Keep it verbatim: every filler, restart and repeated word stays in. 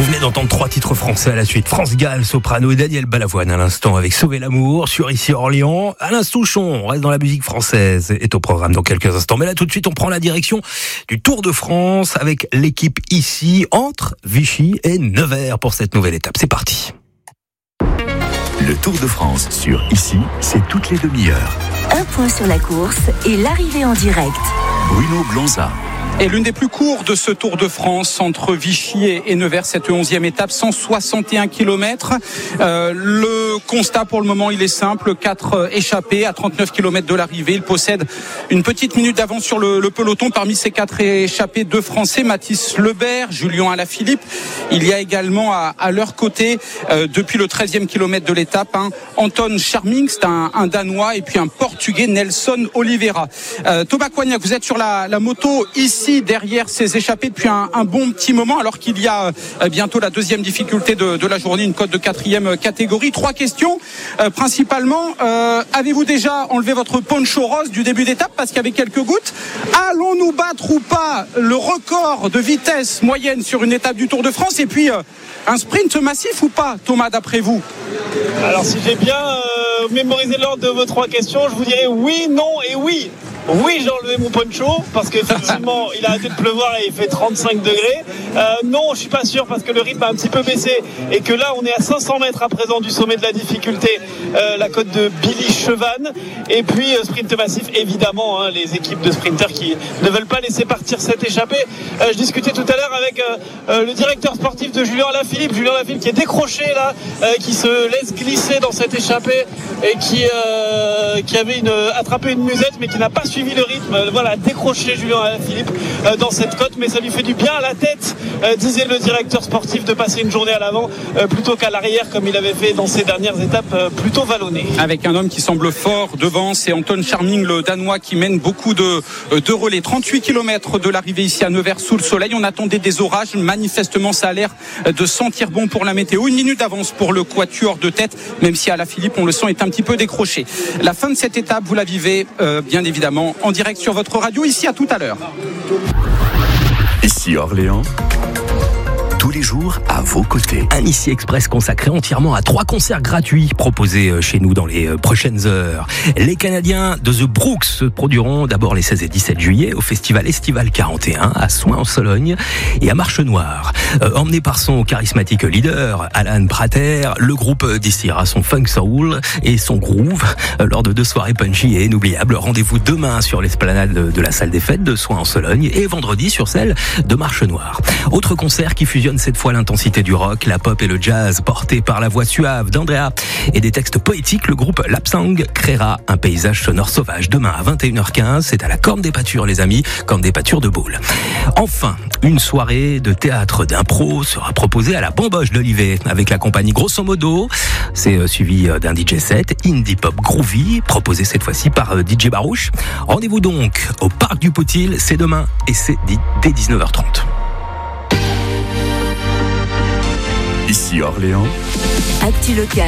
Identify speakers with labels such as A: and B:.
A: venez d'entendre trois titres français à la suite. France Gall, soprano, et Daniel Balavoine à l'instant avec Sauver l'amour sur Ici Orléans. Alain Souchon, on reste dans la musique française, est au programme dans quelques instants. Mais là tout de suite on prend la direction du Tour de France avec l'équipe ici entre Vichy et Nevers pour cette nouvelle étape. C'est parti.
B: Le Tour de France sur Ici, c'est toutes les demi-heures.
C: Un point sur la course et l'arrivée en direct.
B: Bruno Blanza.
D: Et l'une des plus courtes de ce Tour de France entre Vichy et Nevers, cette onzième étape, cent soixante et un kilomètres. Euh, le constat pour le moment, il est simple, quatre échappés à trente-neuf kilomètres de l'arrivée. Il possède une petite minute d'avance sur le, le peloton. Parmi ces quatre échappés, deux Français, Mathis Lebert, Julien Alaphilippe. Il y a également à, à leur côté, euh, depuis le treizième kilomètre de l'étape, hein, Anton Charming, c'est un, un Danois, et puis un Portugais, Nelson Oliveira. Euh, Thomas Coignac, vous êtes sur la, la moto ici, derrière ces échappés depuis un, un bon petit moment, alors qu'il y a euh, bientôt la deuxième difficulté de, de la journée, une cote de quatrième catégorie. Trois questions, euh, principalement, euh, avez-vous déjà enlevé votre poncho rose du début d'étape parce qu'il y avait quelques gouttes? Allons-nous battre ou pas le record de vitesse moyenne sur une étape du Tour de France? Et puis, euh, un sprint massif ou pas, Thomas, d'après vous?
E: Alors, si j'ai bien euh, mémorisé l'ordre de vos trois questions, je vous dirais oui, non et oui. Oui, j'ai enlevé mon poncho parce qu'effectivement il a arrêté de pleuvoir et il fait trente-cinq degrés. Euh, non, je suis pas sûr parce que le rythme a un petit peu baissé et que là on est à cinq cents mètres à présent du sommet de la difficulté, euh, la côte de Billy Chevannes. Et puis euh, sprint massif, évidemment, hein, les équipes de sprinters qui ne veulent pas laisser partir cette échappée. Euh, je discutais tout à l'heure avec euh, euh, le directeur sportif de Julien Alaphilippe, Julien Alaphilippe qui est décroché là, euh, qui se laisse glisser dans cette échappée et qui, euh, qui avait une, attrapé une musette mais qui n'a pas suivi le rythme. Voilà, décroché Julien Alaphilippe euh, dans cette côte, mais ça lui fait du bien à la tête, euh, disait le directeur sportif, de passer une journée à l'avant euh, plutôt qu'à l'arrière comme il avait fait dans ses dernières étapes euh, plutôt vallonnées.
D: Avec un homme qui semble fort devant, c'est Anton Charming, le Danois, qui mène beaucoup de, de relais. trente-huit kilomètres de l'arrivée ici à Nevers sous le soleil. On attendait des orages, manifestement ça a l'air de sentir bon pour la météo. Une minute d'avance pour le quatuor de tête, même si Alaphilippe, on le sent, est un petit peu décroché. La fin de cette étape, vous la vivez euh, bien évidemment en direct sur votre radio. Ici, à tout à l'heure.
B: Ici Orléans, tous les jours à vos côtés.
A: Un Ici Express consacré entièrement à trois concerts gratuits proposés chez nous dans les prochaines heures. Les Canadiens de The Brooks se produiront d'abord les seize et dix-sept juillet au festival Estival quarante et un à Soins-en-Sologne et à Marche Noire. Euh, emmené par son charismatique leader Alan Prater, le groupe distillera son funk soul et son groove lors de deux soirées punchy et inoubliables. Rendez-vous demain sur l'esplanade de la salle des fêtes de Soins-en-Sologne et vendredi sur celle de Marche Noire. Autre concert qui fusionne cette fois l'intensité du rock, la pop et le jazz, porté par la voix suave d'Andrea et des textes poétiques. Le groupe Lapsang créera un paysage sonore sauvage. Demain à vingt et une heures quinze, c'est à la Corne des Pâtures, les amis, Corne des Pâtures de Baule. Enfin, une soirée de théâtre d'impro sera proposée à la Bamboche d'Olivet avec la compagnie Grosso Modo. C'est suivi d'un D J set indie pop groovy, proposé cette fois-ci par D J Barouche. Rendez-vous donc au Parc du Poutil, c'est demain et c'est dès dix-neuf heures trente.
B: Ici Orléans,
C: Actu local.